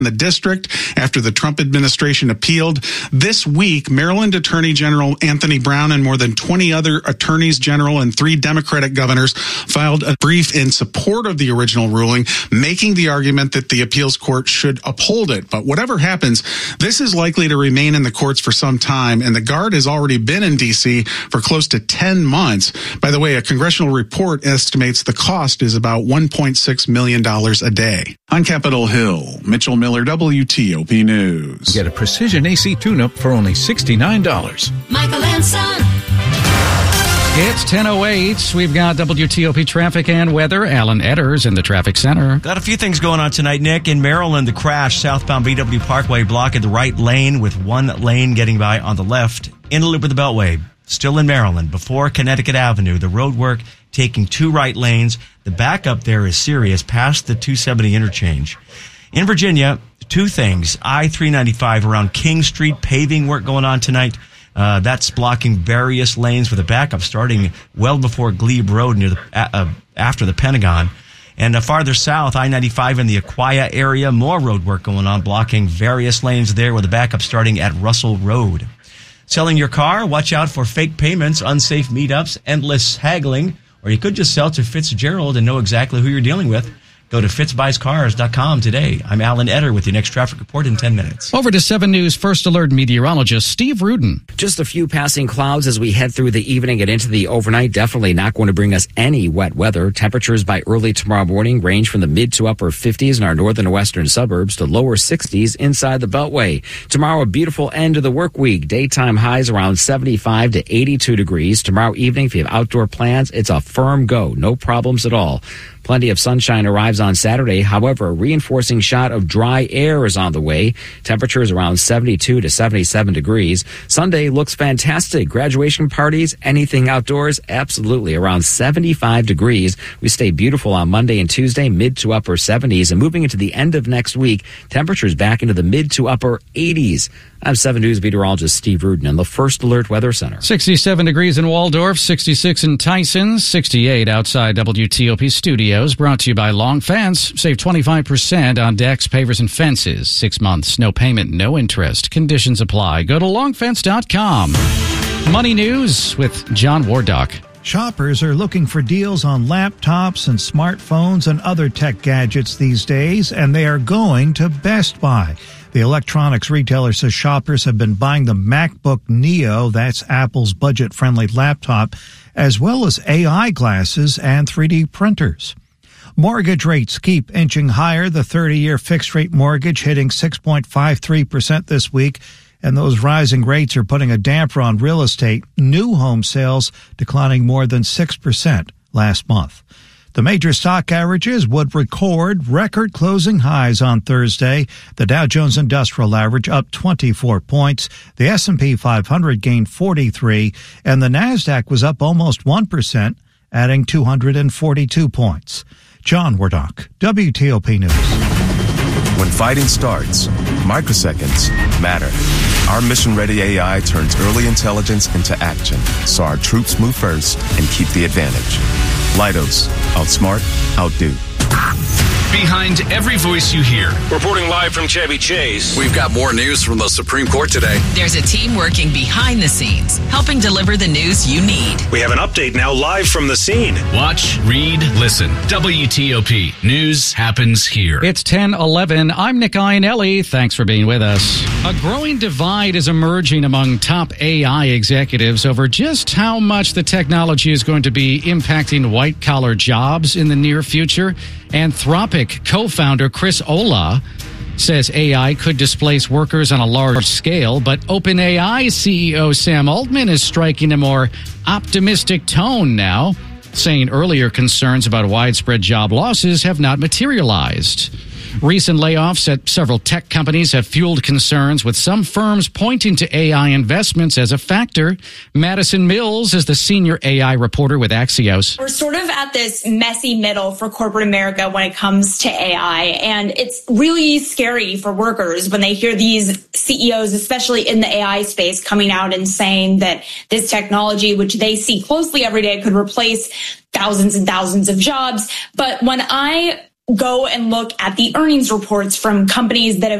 the district after the Trump administration appealed. This week, Maryland Attorney General Anthony Brown and more than 20 other attorneys general and 3 Democratic governors filed a brief in support of the original ruling, making the argument that the appeals court should uphold it. But whatever happens, this is likely to remain in the courts for some time, and the guard has already been in D.C. for close to 10 months. By the way, a congressional report estimates the cost is about $1.6 million a day. On Capitol Hill, Mitchell Miller, WTOP News. Get a precision AC tune-up for only $69. Michael and Son. It's 10:08. We've got WTOP traffic and weather. Alan Edders in the traffic center. Got a few things going on tonight, Nick. In Maryland, the crash, southbound BW Parkway blocking the right lane with one lane getting by on the left. In the loop of the Beltway, still in Maryland, before Connecticut Avenue, the road work taking 2 right lanes. The backup there is serious past the 270 interchange. In Virginia, 2 things. I-395 around King Street, paving work going on tonight. That's blocking various lanes with a backup starting well before Glebe Road near after the Pentagon. And farther south, I-95 in the Aquia area, more road work going on, blocking various lanes there with a backup starting at Russell Road. Selling your car? Watch out for fake payments, unsafe meetups, endless haggling, or you could just sell to Fitzgerald and know exactly who you're dealing with. Go to fitzbuyscars.com today. I'm Alan Eder with your next traffic report in 10 minutes. Over to 7 News First Alert meteorologist Steve Rudin. Just a few passing clouds as we head through the evening and into the overnight. Definitely not going to bring us any wet weather. Temperatures by early tomorrow morning range from the mid to upper 50s in our northern and western suburbs to lower 60s inside the Beltway. Tomorrow, a beautiful end of the work week. Daytime highs around 75 to 82 degrees. Tomorrow evening, if you have outdoor plans, it's a firm go. No problems at all. Plenty of sunshine arrives on Saturday. However, a reinforcing shot of dry air is on the way. Temperatures around 72 to 77 degrees. Sunday looks fantastic. Graduation parties, anything outdoors, absolutely around 75 degrees. We stay beautiful on Monday and Tuesday, mid to upper 70s. And moving into the end of next week, temperatures back into the mid to upper 80s. I'm 7 News meteorologist Steve Rudin in the First Alert Weather Center. 67 degrees in Waldorf, 66 in Tyson, 68 outside WTOP studios. Brought to you by Long Fence. Save 25% on decks, pavers, and fences. 6 months, no payment, no interest. Conditions apply. Go to longfence.com. Money News with John Wardock. Shoppers are looking for deals on laptops and smartphones and other tech gadgets these days, and they are going to Best Buy. The electronics retailer says shoppers have been buying the MacBook Neo, that's Apple's budget-friendly laptop, as well as AI glasses and 3D printers. Mortgage rates keep inching higher. The 30-year fixed-rate mortgage hitting 6.53% this week, and those rising rates are putting a damper on real estate. New home sales declining more than 6% last month. The major stock averages would record record closing highs on Thursday. The Dow Jones Industrial Average up 24 points. The S&P 500 gained 43, and the Nasdaq was up almost 1%, adding 242 points. John Wardock, WTOP News. When fighting starts, microseconds matter. Our mission-ready AI turns early intelligence into action, so our troops move first and keep the advantage. Leidos, outsmart, outdo. Behind every voice you hear. Reporting live from Chevy Chase. We've got more news from the Supreme Court today. There's a team working behind the scenes, helping deliver the news you need. We have an update now live from the scene. Watch, read, listen. WTOP. News happens here. It's 10:11. I'm Nick Iannelli. Thanks for being with us. A growing divide is emerging among top AI executives over just how much the technology is going to be impacting white-collar jobs in the near future. Anthropic co-founder Chris Olah says AI could displace workers on a large scale, but OpenAI CEO Sam Altman is striking a more optimistic tone now, saying earlier concerns about widespread job losses have not materialized. Recent layoffs at several tech companies have fueled concerns, with some firms pointing to AI investments as a factor. Madison Mills is the senior AI reporter with Axios. We're sort of at this messy middle for corporate America when it comes to AI, and it's really scary for workers when they hear these CEOs, especially in the AI space, coming out and saying that this technology, which they see closely every day, could replace thousands and thousands of jobs. But when I go and look at the earnings reports from companies that have